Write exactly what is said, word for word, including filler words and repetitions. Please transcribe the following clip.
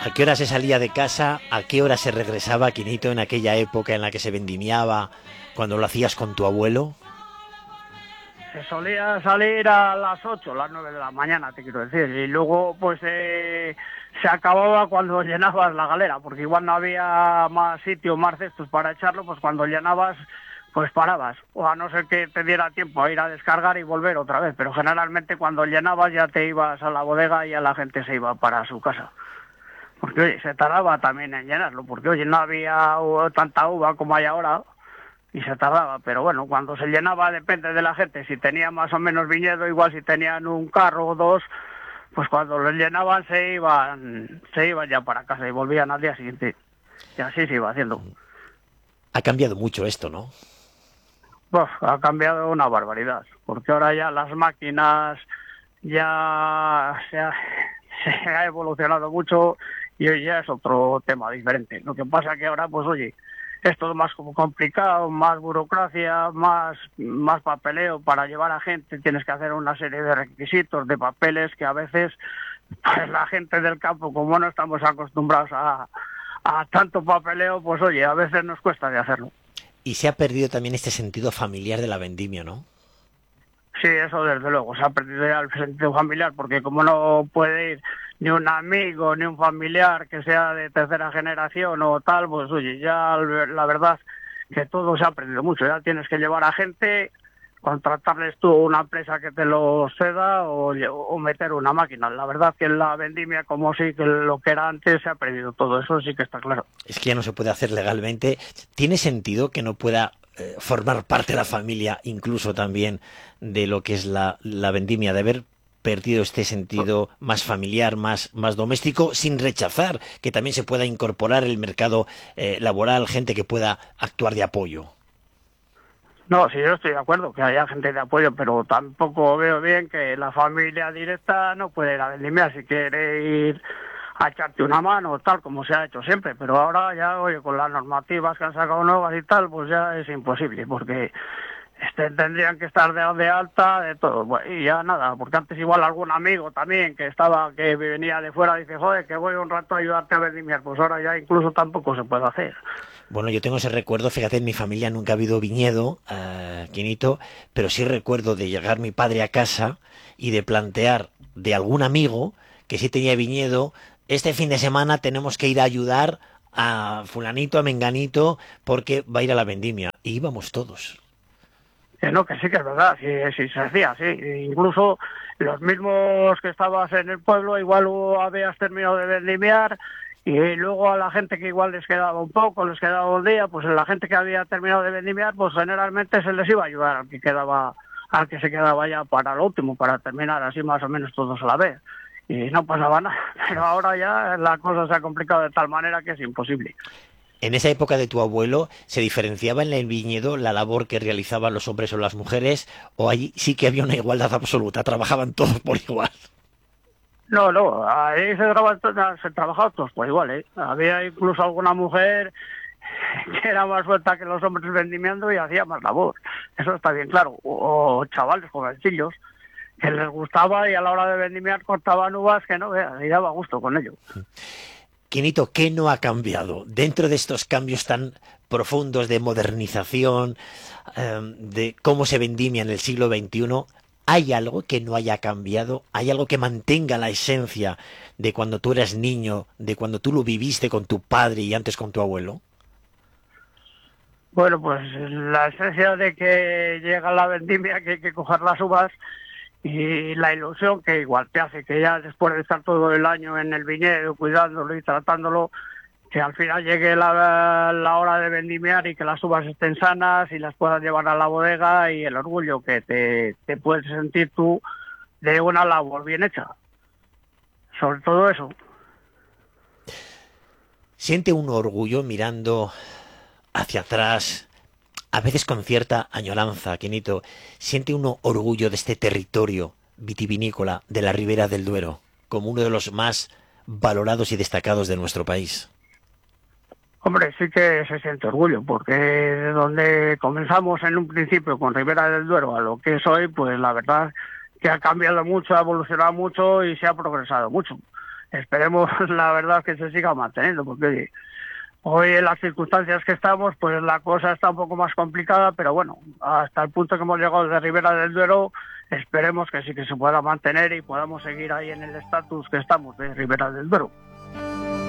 ¿A qué hora se salía de casa? ¿A qué hora se regresaba, Quinito, en aquella época en la que se vendimiaba, cuando lo hacías con tu abuelo? Se solía salir a las ocho, las nueve de la mañana, te quiero decir, y luego pues eh, se acababa cuando llenabas la galera, porque igual no había más sitio, más cestos para echarlo, pues cuando llenabas, pues parabas, o a no ser que te diera tiempo a ir a descargar y volver otra vez, pero generalmente cuando llenabas ya te ibas a la bodega y ya la gente se iba para su casa. Porque oye, se tardaba también en llenarlo, porque oye, no había uh, tanta uva como hay ahora, y se tardaba, pero bueno, cuando se llenaba depende de la gente, si tenía más o menos viñedo, igual si tenían un carro o dos, pues cuando los llenaban se iban, se iban ya para casa y volvían al día siguiente, y así se iba haciendo. Ha cambiado mucho esto, ¿no? Uf, ha cambiado una barbaridad, porque ahora ya las máquinas ya se ha, se ha evolucionado mucho y hoy ya es otro tema diferente. Lo que pasa que ahora, pues oye, es todo más como complicado, más burocracia, más, más papeleo para llevar a gente, tienes que hacer una serie de requisitos, de papeles que a veces pues la gente del campo, como no estamos acostumbrados a, a tanto papeleo, pues oye, a veces nos cuesta de hacerlo. Y se ha perdido también este sentido familiar de la vendimia, ¿no? Sí, eso desde luego, se ha perdido ya el sentido familiar, porque como no puede ir ni un amigo, ni un familiar que sea de tercera generación o tal, pues oye, ya la verdad que todo se ha perdido mucho, ya tienes que llevar a gente, contratarles tú una empresa que te lo ceda o, o meter una máquina. La verdad que en la vendimia, como sí que lo que era antes, se ha perdido todo, eso sí que está claro. Es que ya no se puede hacer legalmente. ¿Tiene sentido que no pueda eh, formar parte de la familia, incluso también de lo que es la, la vendimia, de haber perdido este sentido más familiar, más, más doméstico, sin rechazar que también se pueda incorporar el mercado eh, laboral, gente que pueda actuar de apoyo? No, sí, yo estoy de acuerdo que haya gente de apoyo, pero tampoco veo bien que la familia directa no puede ir a vendimiar si quiere ir a echarte una mano, tal como se ha hecho siempre, pero ahora ya, oye, con las normativas que han sacado nuevas y tal, pues ya es imposible, porque este, tendrían que estar de, de alta, de todo, bueno, y ya nada, porque antes igual algún amigo también que estaba, que venía de fuera, dice, joder, que voy un rato a ayudarte a vendimiar, pues ahora ya incluso tampoco se puede hacer. Bueno, yo tengo ese recuerdo, fíjate, en mi familia nunca ha habido viñedo, uh, Quinito, pero sí recuerdo de llegar mi padre a casa y de plantear de algún amigo que sí tenía viñedo, este fin de semana tenemos que ir a ayudar a fulanito, a menganito, porque va a ir a la vendimia. Y íbamos todos. Que no, que sí que es verdad, sí, sí se hacía, sí. Incluso los mismos que estabas en el pueblo, igual habías terminado de vendimiar y luego a la gente que igual les quedaba un poco, les quedaba un día, pues la gente que había terminado de vendimiar, pues generalmente se les iba a ayudar al que quedaba, al que se quedaba ya para lo último, para terminar así más o menos todos a la vez. Y no pasaba nada, pero ahora ya la cosa se ha complicado de tal manera que es imposible. En esa época de tu abuelo, ¿se diferenciaba en el viñedo la labor que realizaban los hombres o las mujeres? ¿O allí sí que había una igualdad absoluta? ¿Trabajaban todos por igual? No, no, ahí se, traba, se trabajaba todos por igual, ¿eh? Había incluso alguna mujer que era más suelta que los hombres vendimiando y hacía más labor. Eso está bien claro. O, o chavales jovencillos que les gustaba y a la hora de vendimiar cortaban uvas que no veas, y daba gusto con ello. Quinito, ¿qué no ha cambiado dentro de estos cambios tan profundos de modernización, eh, de cómo se vendimia en el siglo veintiuno? ¿Hay algo que no haya cambiado? ¿Hay algo que mantenga la esencia de cuando tú eras niño, de cuando tú lo viviste con tu padre y antes con tu abuelo? Bueno, pues la esencia de que llega la vendimia, que hay que coger las uvas, y la ilusión que igual te hace que ya después de estar todo el año en el viñedo, cuidándolo y tratándolo, que al final llegue la, la hora de vendimiar y que las uvas estén sanas y las puedas llevar a la bodega, y el orgullo que te, te puedes sentir tú de una labor bien hecha. Sobre todo eso. ¿Siente un orgullo mirando hacia atrás, a veces con cierta añoranza, Quinito? ¿Siente uno orgullo de este territorio vitivinícola de la Ribera del Duero como uno de los más valorados y destacados de nuestro país? Hombre, sí que se siente orgullo, porque de donde comenzamos en un principio con Ribera del Duero a lo que es hoy, pues la verdad que ha cambiado mucho, ha evolucionado mucho y se ha progresado mucho. esperemos la verdad que se siga manteniendo, porque oye, hoy en las circunstancias que estamos, pues la cosa está un poco más complicada, pero bueno, hasta el punto que hemos llegado de Ribera del Duero, esperemos que sí que se pueda mantener y podamos seguir ahí en el estatus que estamos de Ribera del Duero.